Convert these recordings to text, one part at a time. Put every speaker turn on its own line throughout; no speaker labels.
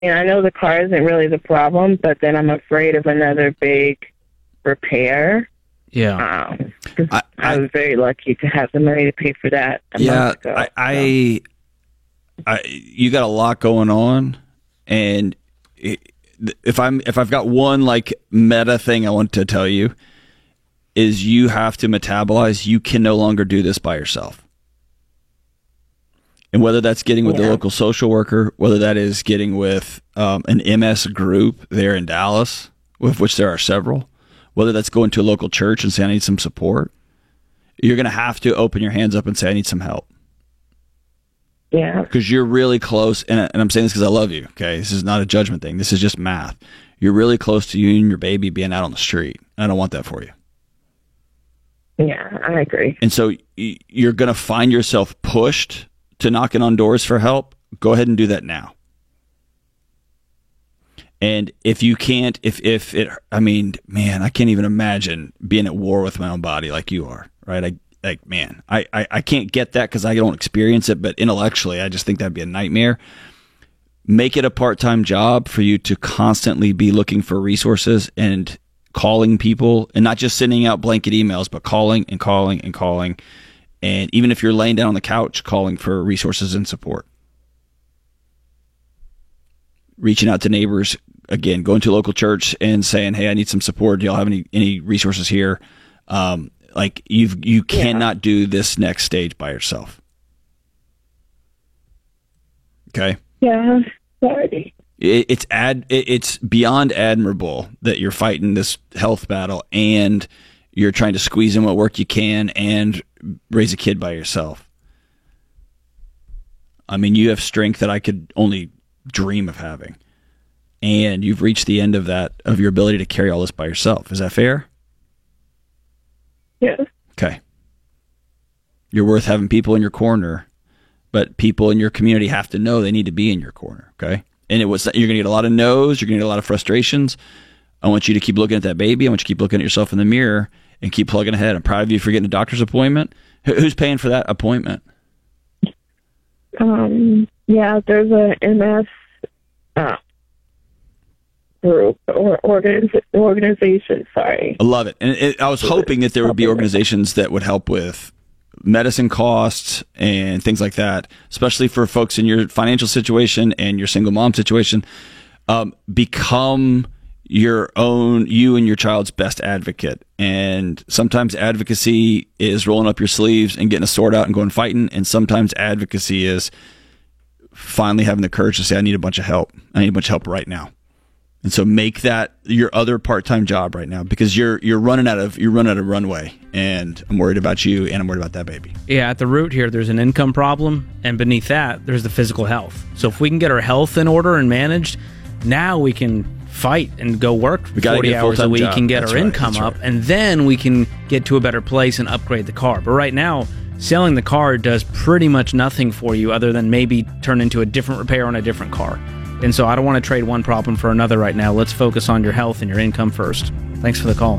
And I know the car isn't really the problem, but then I'm afraid of another big repair.
Yeah.
I was very lucky to have the money to pay for that a month ago.
You got a lot going on, and if I've got one like meta thing I want to tell you is you have to metabolize. You can no longer do this by yourself. And whether that's getting with the local social worker, whether that is getting with an MS group there in Dallas, with which there are several, whether that's going to a local church and say, I need some support, you're going to have to open your hands up and say, I need some help.
Yeah.
Because you're really close, and I'm saying this because I love you, okay? This is not a judgment thing. This is just math. You're really close to you and your baby being out on the street. I don't want that for you.
Yeah, I agree.
And so you're going to find yourself pushed to knocking on doors for help. Go ahead and do that now. And if you can't, I can't even imagine being at war with my own body like you are, right? I can't get that because I don't experience it, but intellectually, I just think that'd be a nightmare. Make it a part-time job for you to constantly be looking for resources and calling people, and not just sending out blanket emails, but calling and calling and calling. And even if you're laying down on the couch, calling for resources and support. Reaching out to neighbors, again, going to a local church and saying, hey, I need some support. Do y'all have any resources here? You cannot do this next stage by yourself. Okay?
Yeah, sorry.
It's beyond admirable that you're fighting this health battle and you're trying to squeeze in what work you can and raise a kid by yourself. I mean, you have strength that I could only dream of having. And you've reached the end of your ability to carry all this by yourself. Is that fair?
Yeah.
Okay. You're worth having people in your corner, but people in your community have to know they need to be in your corner. Okay. And you're going to get a lot of no's. You're going to get a lot of frustrations. I want you to keep looking at that baby. I want you to keep looking at yourself in the mirror and keep plugging ahead. I'm proud of you for getting a doctor's appointment. Who's paying for that appointment?
There's a MS group or organization. Sorry.
I love it. And I was hoping that there would be organizations that would help with medicine costs and things like that, especially for folks in your financial situation and your single mom situation. Become you and your child's best advocate. And sometimes advocacy is rolling up your sleeves and getting a sword out and going fighting. And sometimes advocacy is finally having the courage to say, I need a bunch of help. I need a bunch of help right now. And so make that your other part-time job right now, because you're running out of runway, and I'm worried about you and I'm worried about that baby.
Yeah, at the root here, there's an income problem, and beneath that, there's the physical health. So if we can get our health in order and managed, now we can fight and go work 40 hours a week and get our income up, and then we can get to a better place and upgrade the car. But right now, selling the car does pretty much nothing for you other than maybe turn into a different repair on a different car. And so I don't want to trade one problem for another right now. Let's focus on your health and your income first. Thanks for the call.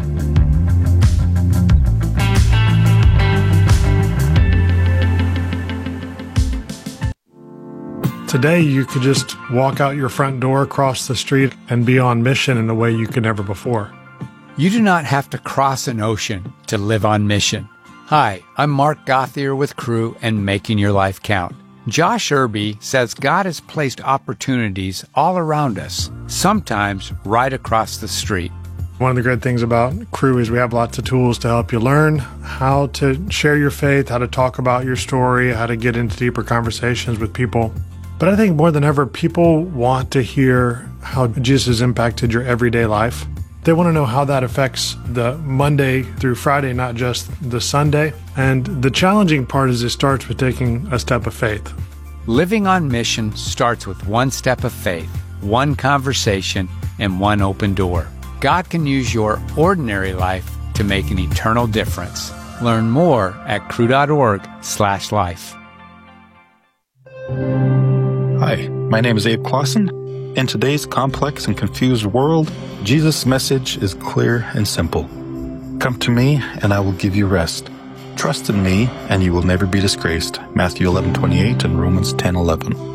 Today, you could just walk out your front door, across the street, and be on mission in a way you could never before.
You do not have to cross an ocean to live on mission. Hi, I'm Mark Gothier with Crew and Making Your Life Count. Josh Irby says God has placed opportunities all around us, sometimes right across the street.
One of the great things about Crew is we have lots of tools to help you learn how to share your faith, how to talk about your story, how to get into deeper conversations with people. But I think more than ever, people want to hear how Jesus has impacted your everyday life. They want to know how that affects the Monday through Friday, not just the Sunday. And the challenging part is it starts with taking a step of faith.
Living on mission starts with one step of faith, one conversation, and one open door. God can use your ordinary life to make an eternal difference. Learn more at crew.org/life.
Hi, my name is Abe Clausen. In today's complex and confused world, Jesus' message is clear and simple. Come to me, and I will give you rest. Trust in me, and you will never be disgraced. Matthew 11:28 and Romans 10:11.